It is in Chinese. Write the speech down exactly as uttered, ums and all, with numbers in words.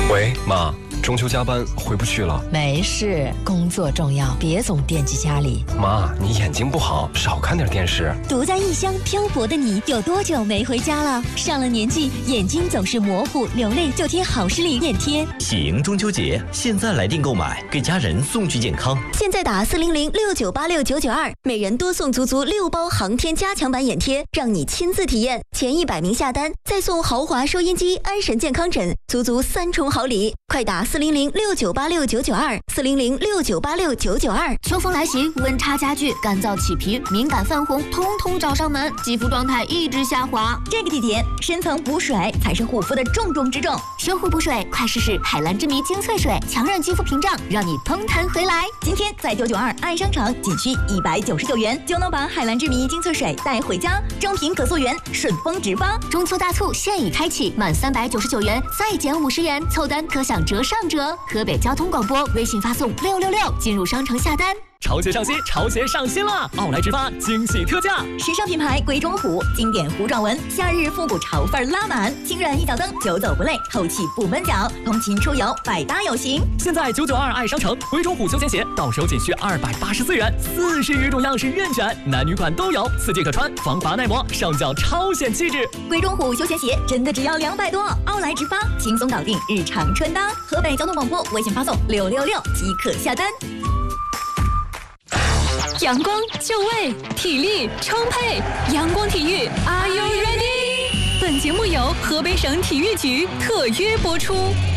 喂，妈，中秋加班回不去了。 没事，工作重要，别总惦记家里。 妈，你眼睛不好，少看点电视。 独在异乡漂泊的你，有多久没回家了？上了年纪，眼睛总是模糊，流泪就贴好视力眼贴。 喜迎中秋节，现在来电购买，给家人送去健康。 现在打四零零六九八六九九二，每人多送足足六包航天加强版眼贴，让你亲自体验。前一百名下单，再送豪华收音机、安神健康枕，足足三重好礼。快打四零零六九八六九九二，四零零六九八六九九二。 秋风来袭，温差加剧，干燥起皮、敏感泛红，通通找上门，肌肤状态一直下滑。 这个季节，深层补水才是护肤的重中之重。 修护补水，快试试海蓝之谜精粹水，强韧肌肤屏障，让你嘭弹回来。 今天在九九二爱商场，仅需一百九十九元就能把海蓝之谜精粹水带回家，正品可溯源，顺丰直发。 中秋大促现已开启，满三百九十九元再减五十元，凑单可享折上折。河北交通广播微信发送六六六进入商城下单。 潮鞋上新，潮鞋上新了！奥莱直发惊喜特价， 时尚品牌鬼冢虎，经典糊状纹，夏日复古潮范拉满，轻软一脚蹬，久走不累，透气不闷脚，通勤出游百搭有型。 现在九九二爱商城，鬼冢虎休闲鞋到手仅需二百八十四元，四十余种样式任选，男女款都有，四季可穿，防滑耐磨，上脚超显气质。 鬼冢虎休闲鞋真的只要两百多，奥莱直发轻松搞定日常穿搭。河北交通广播微信发送六六六即可下单。 阳光就位，体力充沛，阳光体育 ，Are you ready？ 本节目由河北省体育局特约播出。